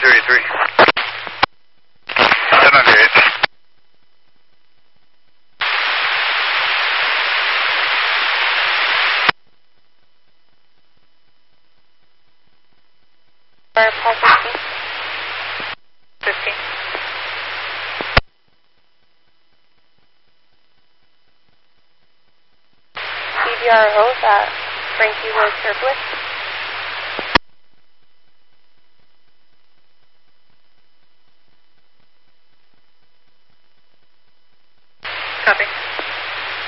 33. 1098. Paul 15. 15. CBR host at Frankie Road Surplus.